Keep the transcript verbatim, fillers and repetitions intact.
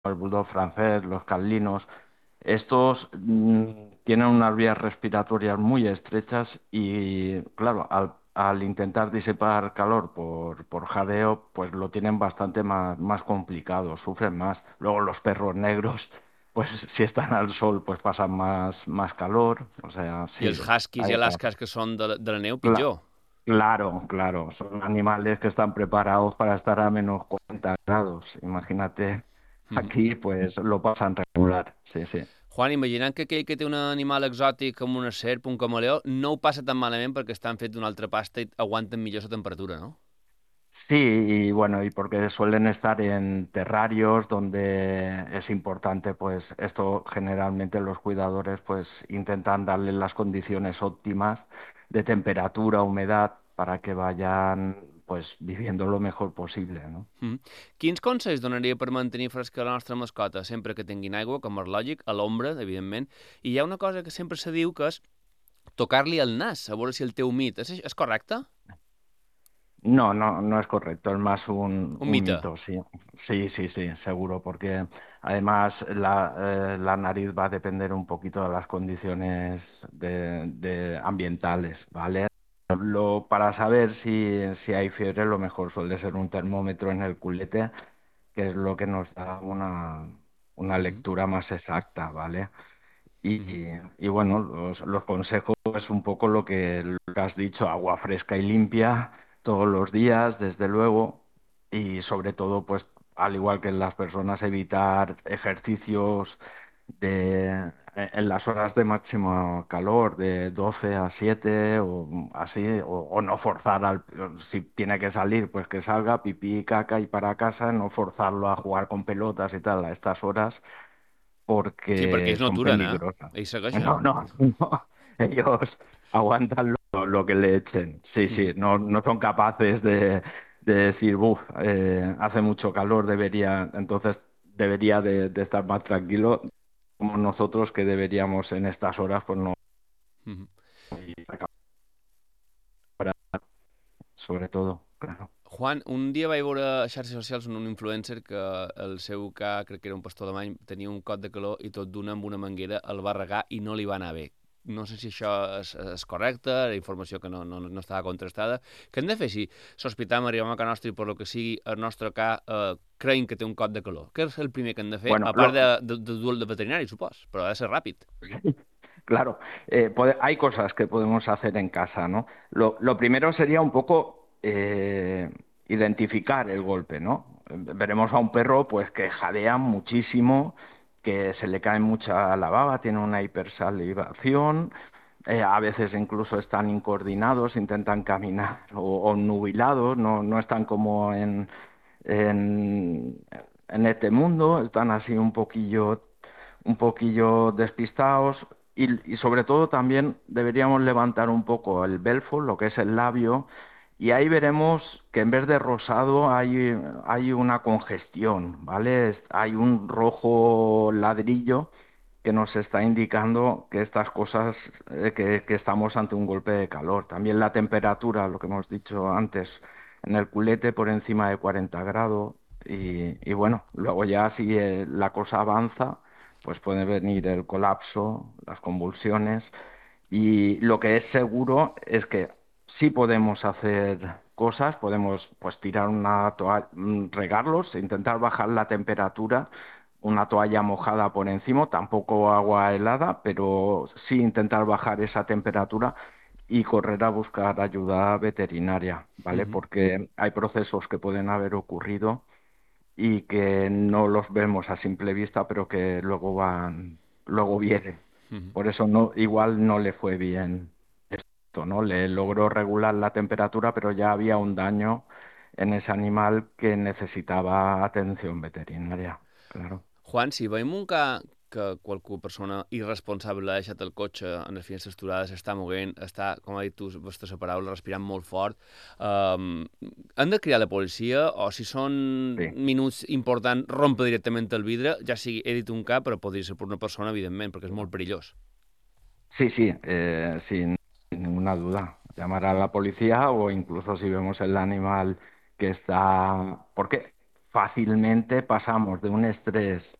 el bulldog francés, los carlinos, estos mm, tienen unas vías respiratorias muy estrechas y, claro, al, al intentar disipar calor por, por jadeo, pues lo tienen bastante más, más complicado, sufren más. Luego los perros negros, pues si están al sol, pues pasan más, más calor. O sea, I sí, els huskies hay i etapas. alaskas que són de, de la neu, Cla- pitjor. claro, claro, son animales que están preparados para estar a menos cuarenta grados. Imagínate, Mhm. aquí pues lo pasan regular, sí, sí. Juan, imaginant que aquell que té un animal exòtic com una serp, un camaleó, no ho passa tan malament perquè estan fets d'una altra pasta i aguanten millor la temperatura, no? Sí, y bueno, y porque suelen estar en terrarios donde es importante, pues esto generalmente los cuidadores pues intentan darle las condiciones óptimas de temperatura, humedad, para que vayan pues viviendo lo mejor posible, ¿no? Mm. Quins consells donaria per mantenir fresca la nostra mascota sempre que tinguin aigua, com és lògic, a l'ombra, evidentment? I hi ha una cosa que sempre se diu que és tocar-li el nas, a veure si el té humit. És, és correcte? No, no, no es correcto, es más un, Un un mite. mito, sí. Sí, sí, sí, seguro, porque además la, eh, la nariz va a depender un poquito de las condiciones de, de ambientales, ¿vale? Lo, para saber si, si hay fiebre, lo mejor suele ser un termómetro en el culete, que es lo que nos da una, una Mhm. lectura más exacta, ¿vale? Mhm. Y, y bueno, los, los consejos es un poco lo que, lo que has dicho, agua fresca y limpia todos los días, desde luego, y sobre todo, pues, al igual que las personas, evitar ejercicios de, en las horas de máximo calor, de doce a siete o así, o, o no forzar al, si tiene que salir, pues que salga, pipí, caca y para casa, no forzarlo a jugar con pelotas y tal a estas horas Sí, perquè porque ells no son aturen, eh? peligrosas. Ells segueixen. No, no, no. Ellos aguantan lo, lo que le echen. Sí, sí, Mhm. no, no son capaces de, de decir, buf, eh, hace mucho calor, debería, entonces debería de, de estar más tranquilo, como nosotros que deberíamos en estas horas, pues no Mhm. ir a comprar, sobre todo, claro. Juan, un dia vaig veure a xarxes socials un influencer que el seu ca, crec que era un pastor alemany, tenia un cot de calor i tot d'una amb una manguera el va regar i no li va anar bé. No sé si això és, és correcte, la informació que no, no, no estava contrastada. Què hem de fer si sospitam, arribem a casa nostra i per lo que sigui el nostre ca eh, creiem que té un cot de calor? Què és el primer que hem de fer? Bueno, A part lo, de, de, de dur el de veterinari, supos, però ha de ser ràpid. claro, eh, pode- hay cosas que podemos hacer en casa, ¿no? Lo, lo primero sería un poco eh, identificar el golpe, ¿no? Eh, Veremos a un perro pues que jadea muchísimo, que se le cae mucha la baba, tiene una hipersalivación, eh, a veces incluso están incoordinados, intentan caminar o, o nubilados, no, no están como en, en, en este mundo, están así un poquillo un poquillo despistados y, y sobre todo también deberíamos levantar un poco el belfo, lo que es el labio, y ahí veremos que en vez de rosado hay, hay una congestión, ¿vale? Es- Hay un rojo ladrillo que nos está indicando que estas cosas, eh, que, que estamos ante un golpe de calor. También la temperatura, lo que hemos dicho antes, en el culete por encima de cuarenta grados. Y, y bueno, luego ya si eh, la cosa avanza, pues puede venir el colapso, las convulsiones. Y lo que es seguro es que sí podemos hacer cosas, podemos pues tirar una toalla, regarlos, intentar bajar la temperatura, una toalla mojada por encima, tampoco agua helada, pero sí intentar bajar esa temperatura y correr a buscar ayuda veterinaria, ¿vale? Mhm. Porque hay procesos que pueden haber ocurrido y que no los vemos a simple vista, pero que luego van, luego vienen. Mhm. Por eso no, igual no le fue bien esto, ¿no? Le logró regular la temperatura, pero ya había un daño en ese animal que necesitaba atención veterinaria, claro. Juan, si veiem un ca que qualque persona irresponsable ha deixat el cotxe en les finestres aturades, està moguent, està, com ha dit tu, vostra paraula, respirant molt fort, um, han de cridar la policia o si són Sí, minuts importants, rompe directament el vidre, ja sigui, he dit un cap, però podria ser per una persona, evidentment, perquè és molt perillós. sí, sí, eh, sin ninguna duda. Llamar a la policía o incluso si vemos el animal que está... ¿Por qué? fácilmente pasamos de un estrés